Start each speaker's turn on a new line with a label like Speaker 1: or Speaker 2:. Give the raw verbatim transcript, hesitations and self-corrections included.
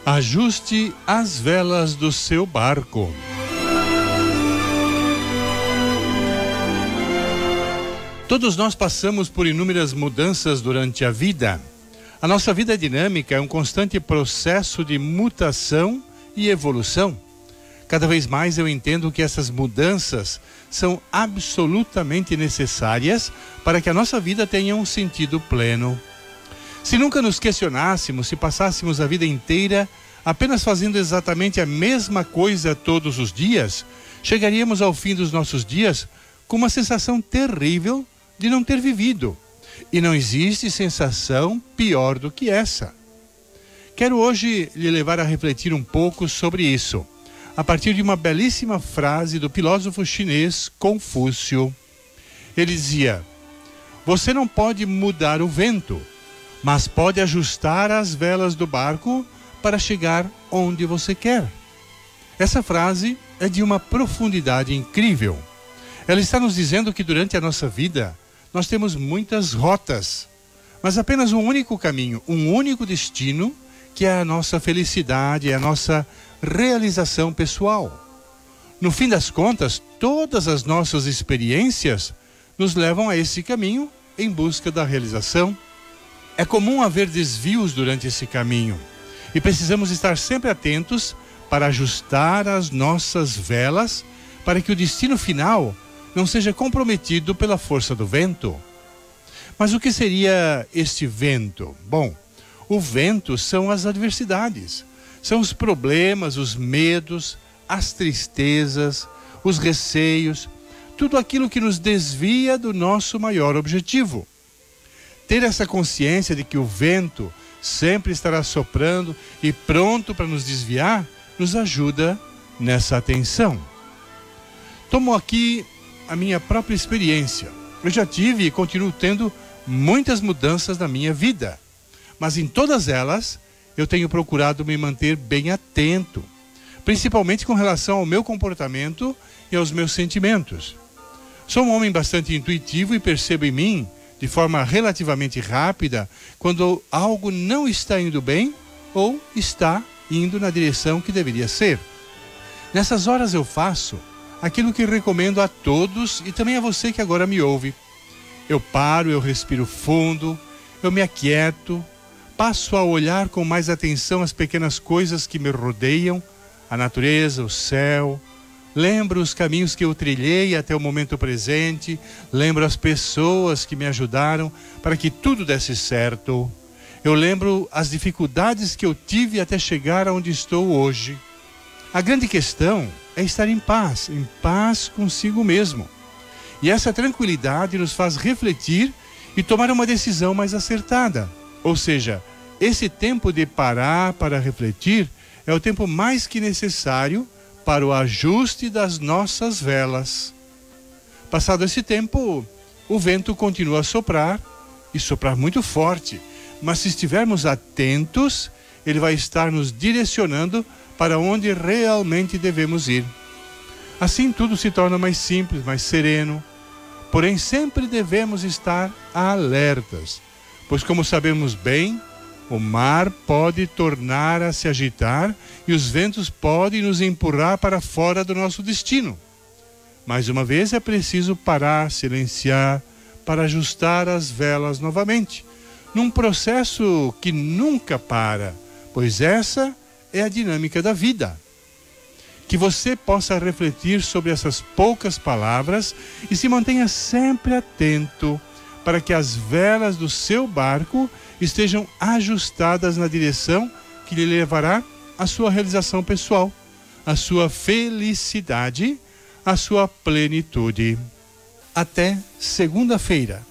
Speaker 1: Ajuste as velas do seu barco. Todos nós passamos por inúmeras mudanças durante a vida. A nossa vida dinâmica é um constante processo de mutação e evolução. Cada vez mais eu entendo que essas mudanças são absolutamente necessárias para que a nossa vida tenha um sentido pleno. Se nunca nos questionássemos, se passássemos a vida inteira apenas fazendo exatamente a mesma coisa todos os dias, chegaríamos ao fim dos nossos dias com uma sensação terrível de não ter vivido. E não existe sensação pior do que essa. Quero hoje lhe levar a refletir um pouco sobre isso, a partir de uma belíssima frase do filósofo chinês Confúcio. Ele dizia: você não pode mudar o vento, mas pode ajustar as velas do barco para chegar onde você quer. Essa frase é de uma profundidade incrível. Ela está nos dizendo que durante a nossa vida nós temos muitas rotas, mas apenas um único caminho, um único destino, que é a nossa felicidade, é a nossa realização pessoal. No fim das contas, todas as nossas experiências nos levam a esse caminho em busca da realização. É comum haver desvios durante esse caminho e precisamos estar sempre atentos para ajustar as nossas velas para que o destino final não seja comprometido pela força do vento. Mas o que seria este vento? Bom, o vento são as adversidades, são os problemas, os medos, as tristezas, os receios, tudo aquilo que nos desvia do nosso maior objetivo. Ter essa consciência de que o vento sempre estará soprando e pronto para nos desviar, nos ajuda nessa atenção. Tomo aqui a minha própria experiência. Eu já tive e continuo tendo muitas mudanças na minha vida, mas em todas elas eu tenho procurado me manter bem atento, principalmente com relação ao meu comportamento e aos meus sentimentos. Sou um homem bastante intuitivo e percebo em mim, de forma relativamente rápida, quando algo não está indo bem ou está indo na direção que deveria ser. Nessas horas eu faço aquilo que recomendo a todos e também a você que agora me ouve. Eu paro, eu respiro fundo, eu me aquieto, passo a olhar com mais atenção as pequenas coisas que me rodeiam, a natureza, o céu. Lembro os caminhos que eu trilhei até o momento presente, lembro as pessoas que me ajudaram para que tudo desse certo. Eu lembro as dificuldades que eu tive até chegar aonde estou hoje. A grande questão é estar em paz, em paz consigo mesmo. E essa tranquilidade nos faz refletir e tomar uma decisão mais acertada. Ou seja, esse tempo de parar para refletir é o tempo mais que necessário para o ajuste das nossas velas. Passado esse tempo, o vento continua a soprar, e soprar muito forte, mas se estivermos atentos, ele vai estar nos direcionando para onde realmente devemos ir. Assim tudo se torna mais simples, mais sereno, porém sempre devemos estar alertas, pois como sabemos bem, o mar pode tornar a se agitar e os ventos podem nos empurrar para fora do nosso destino. Mais uma vez é preciso parar, silenciar, para ajustar as velas novamente, num processo que nunca para, pois essa é a dinâmica da vida. Que você possa refletir sobre essas poucas palavras e se mantenha sempre atento para que as velas do seu barco estejam ajustadas na direção que lhe levará à sua realização pessoal, à sua felicidade, à sua plenitude. Até segunda-feira.